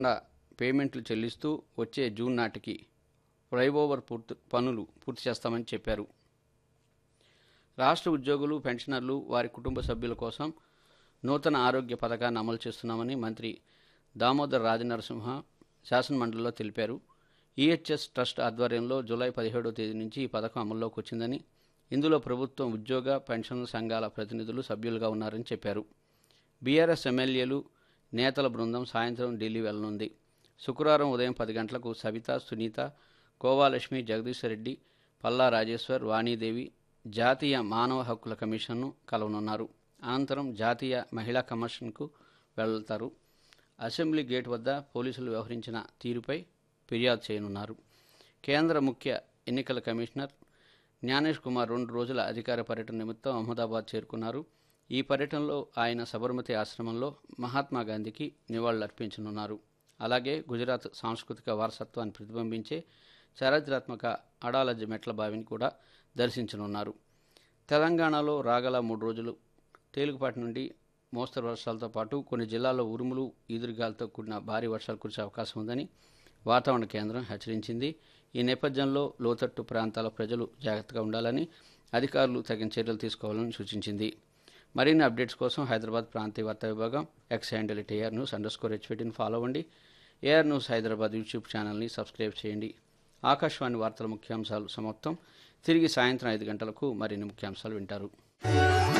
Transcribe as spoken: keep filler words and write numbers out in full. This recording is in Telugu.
పేమెంట్లు చెల్లిస్తూ వచ్చే జూన్ నాటికి ఫ్లైఓవర్ పూర్తి పనులు పూర్తి చేస్తామని చెప్పారు. రాష్ట్ర ఉద్యోగులు, పెన్షనర్లు, వారి కుటుంబ సభ్యుల కోసం నూతన ఆరోగ్య పథకాన్ని అమలు చేస్తున్నామని మంత్రి దామోదర్ రాజనరసింహ శాసనమండలిలో తెలిపారు. ఈహెచ్ఎస్ ట్రస్ట్ ఆధ్వర్యంలో జూలై పదిహేడవ తేదీ నుంచి ఈ పథకం అమల్లోకి వచ్చిందని, ఇందులో ప్రభుత్వం, ఉద్యోగ, పెన్షన్ సంఘాల ప్రతినిధులు సభ్యులుగా ఉన్నారని చెప్పారు. బీఆర్ఎస్ ఎమ్మెల్యేలు, నేతల బృందం సాయంత్రం ఢిల్లీ వెళ్లనుంది. శుక్రవారం ఉదయం పది గంటలకు సవిత, సునీత, కోవాలక్ష్మి, జగదీశ్వర్ రెడ్డి, పల్లా రాజేశ్వర్, వాణీదేవి జాతీయ మానవ హక్కుల కమిషన్ను కలవనున్నారు. అనంతరం జాతీయ మహిళా కమిషన్కు వెళ్తారు. అసెంబ్లీ గేట్ వద్ద పోలీసులు వ్యవహరించిన తీరుపై ఫిర్యాదు చేయనున్నారు. కేంద్ర ముఖ్య ఎన్నికల కమిషనర్ జ్ఞానేష్ కుమార్ రెండు రోజుల అధికార పర్యటన నిమిత్తం అహ్మదాబాద్ చేరుకున్నారు. ఈ పర్యటనలో ఆయన సబర్మతి ఆశ్రమంలో మహాత్మా గాంధీకి నివాళులర్పించనున్నారు. అలాగే గుజరాత్ సాంస్కృతిక వారసత్వాన్ని ప్రతిబింబించే చారిత్రాత్మక అడాలజ్ మెట్ల బావిని కూడా దర్శించనున్నారు. తెలంగాణలో రాగల మూడు రోజులు తేలికపాటి నుండి మోస్తరు వర్షాలతో పాటు కొన్ని జిల్లాల్లో ఉరుములు, ఈదురుగాలతో కూడిన భారీ వర్షాలు కురిసే అవకాశం ఉందని వాతావరణ కేంద్రం హెచ్చరించింది. ఈ నేపథ్యంలో లోతట్టు ప్రాంతాల ప్రజలు జాగ్రత్తగా ఉండాలని, అధికారులు తగిన చర్యలు తీసుకోవాలని సూచించింది. మరిన్ని అప్డేట్స్ కోసం హైదరాబాద్ ప్రాంతీయ వార్తా విభాగం X handle at AR news under score హెచ్వీటీని follow అవ్వండి. ఏఆర్ న్యూస్ హైదరాబాద్ యూట్యూబ్ ఛానల్ని సబ్స్క్రైబ్ చేయండి. ఆకాశవాణి వార్తల ముఖ్యాంశాలు సమాప్తం. తిరిగి సాయంత్రం ఐదు గంటలకు మరిన్ని ముఖ్యాంశాలు వింటారు.